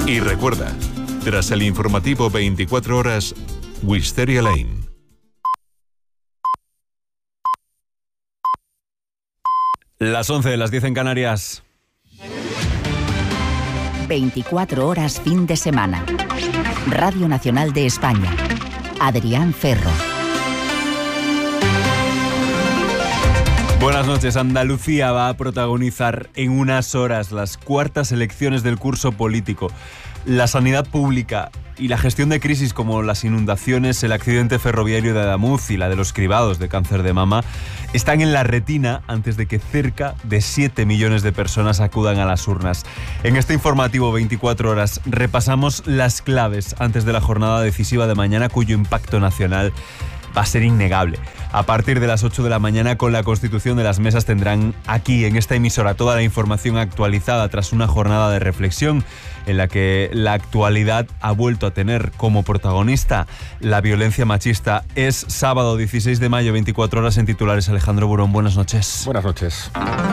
Y recuerda, tras el informativo 24 horas, Wisteria Lane. Las 11, las 10 en Canarias. 24 horas fin de semana. Radio Nacional de España. Adrián Ferro. Buenas noches. Andalucía va a protagonizar en unas horas las cuartas elecciones del curso político. La sanidad pública y la gestión de crisis como las inundaciones, el accidente ferroviario de Adamuz y la de los cribados de cáncer de mama están en la retina antes de que cerca de 7 millones de personas acudan a las urnas. En este informativo 24 horas repasamos las claves antes de la jornada decisiva de mañana, cuyo impacto nacional va a ser innegable. A partir de las 8 de la mañana, con la constitución de las mesas, tendrán aquí, en esta emisora, toda la información actualizada tras una jornada de reflexión en la que la actualidad ha vuelto a tener como protagonista la violencia machista. Es sábado 16 de mayo, 24 horas en titulares. Alejandro Burón, buenas noches. Buenas noches.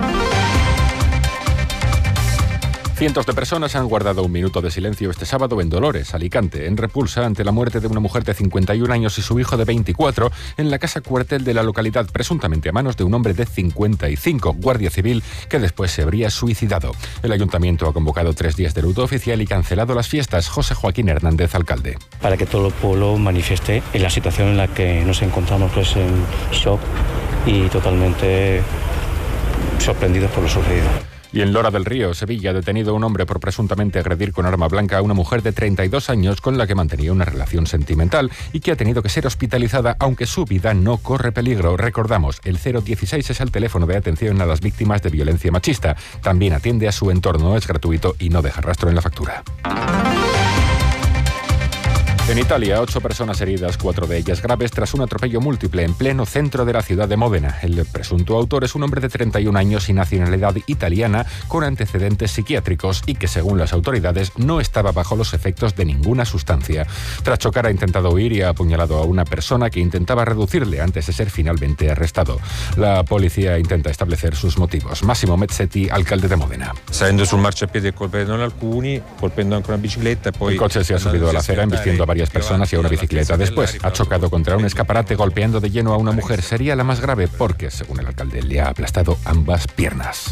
Cientos de personas han guardado un minuto de silencio este sábado en Dolores, Alicante, en repulsa ante la muerte de una mujer de 51 años y su hijo de 24 en la casa cuartel de la localidad, presuntamente a manos de un hombre de 55, guardia civil, que después se habría suicidado. El ayuntamiento ha convocado 3 días de luto oficial y cancelado las fiestas. José Joaquín Hernández, alcalde. Para que todo el pueblo manifieste en la situación en la que nos encontramos, pues en shock y totalmente sorprendidos por lo sucedido. Y en Lora del Río, Sevilla, ha detenido un hombre por presuntamente agredir con arma blanca a una mujer de 32 años con la que mantenía una relación sentimental y que ha tenido que ser hospitalizada, aunque su vida no corre peligro. Recordamos, el 016 es el teléfono de atención a las víctimas de violencia machista. También atiende a su entorno, es gratuito y no deja rastro en la factura. En Italia, 8 personas heridas, 4 de ellas graves, tras un atropello múltiple en pleno centro de la ciudad de Módena. El presunto autor es un hombre de 31 años y nacionalidad italiana con antecedentes psiquiátricos y que, según las autoridades, no estaba bajo los efectos de ninguna sustancia. Tras chocar, ha intentado huir y ha apuñalado a una persona que intentaba reducirle antes de ser finalmente arrestado. La policía intenta establecer sus motivos. Massimo Mezzetti, alcalde de Módena. Salendo sul marciapiede e colpendo alcuni, colpendo anche una bicicletta. El coche se ha subido a la acera embistiendo a varias personas y a una bicicleta. Después ha chocado contra un escaparate golpeando de lleno a una mujer. Sería la más grave porque, según el alcalde, le ha aplastado ambas piernas.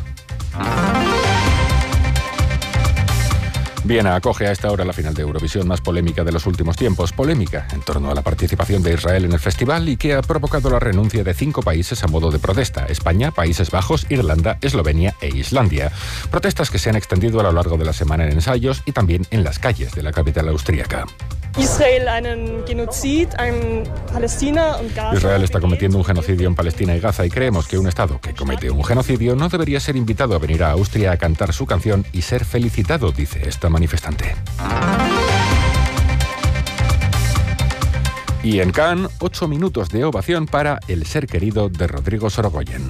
Viena acoge a esta hora la final de Eurovisión más polémica de los últimos tiempos. Polémica en torno a la participación de Israel en el festival y que ha provocado la renuncia de 5 países a modo de protesta: España, Países Bajos, Irlanda, Eslovenia e Islandia. Protestas que se han extendido a lo largo de la semana en ensayos y también en las calles de la capital austríaca. Israel está cometiendo un genocidio en Palestina y Gaza y creemos que un Estado que comete un genocidio no debería ser invitado a venir a Austria a cantar su canción y ser felicitado, dice esta manifestante. Y en Cannes, 8 minutos de ovación para El ser querido de Rodrigo Sorogoyen.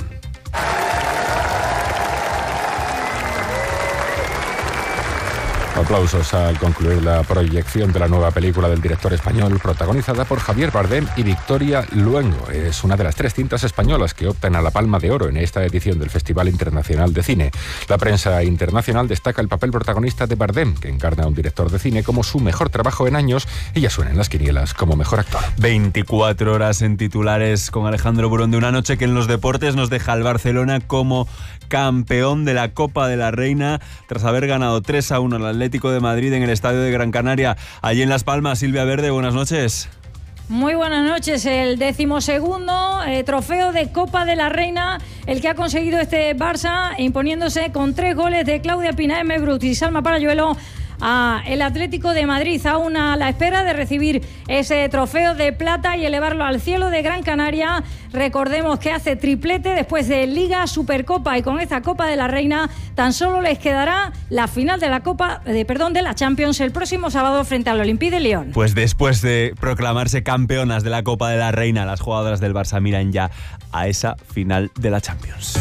Aplausos al concluir la proyección de la nueva película del director español, protagonizada por Javier Bardem y Victoria Luengo. Es una de las 3 cintas españolas que optan a la Palma de Oro en esta edición del Festival Internacional de Cine. La prensa internacional destaca el papel protagonista de Bardem, que encarna a un director de cine, como su mejor trabajo en años, y ya suena en las quinielas como mejor actor. 24 horas en titulares con Alejandro Burón, de una noche que en los deportes nos deja al Barcelona como campeón de la Copa de la Reina tras haber ganado 3-1 al Atlético de Madrid en el Estadio de Gran Canaria. Allí en Las Palmas, Silvia Verde, buenas noches. Muy buenas noches. El 12º trofeo de Copa de la Reina, el que ha conseguido este Barça, imponiéndose con 3 goles de Claudia Pina, Brut y Salma Parayuelo a el Atlético de Madrid, aún a la espera de recibir ese trofeo de plata y elevarlo al cielo de Gran Canaria. Recordemos que hace triplete después de Liga, Supercopa, y con esta Copa de la Reina tan solo les quedará la final de la Champions el próximo sábado frente al Olympique de Lyon. Pues después de proclamarse campeonas de la Copa de la Reina, las jugadoras del Barça miran ya a esa final de la Champions.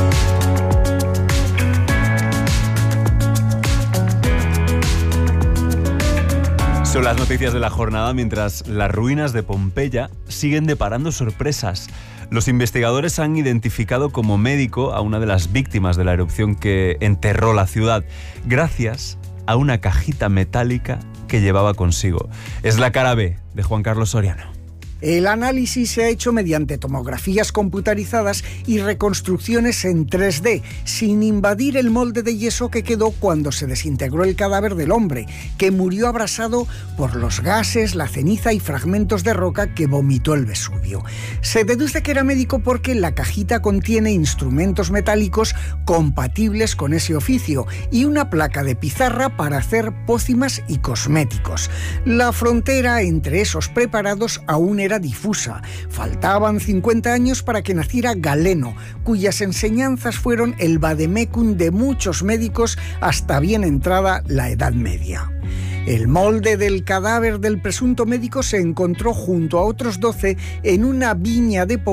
Son las noticias de la jornada, mientras las ruinas de Pompeya siguen deparando sorpresas. Los investigadores han identificado como médico a una de las víctimas de la erupción que enterró la ciudad. Gracias a una cajita metálica que llevaba consigo. Es la cara B de Juan Carlos Soriano. El análisis se ha hecho mediante tomografías computarizadas y reconstrucciones en 3D, sin invadir el molde de yeso que quedó cuando se desintegró el cadáver del hombre, que murió abrasado por los gases, la ceniza y fragmentos de roca que vomitó el Vesubio. Se deduce que era médico porque la cajita contiene instrumentos metálicos compatibles con ese oficio y una placa de pizarra para hacer pócimas y cosméticos. La frontera entre esos preparados aún era difusa. Faltaban 50 años para que naciera Galeno, cuyas enseñanzas fueron el vademecum de muchos médicos hasta bien entrada la Edad Media. El molde del cadáver del presunto médico se encontró junto a otros 12 en una viña de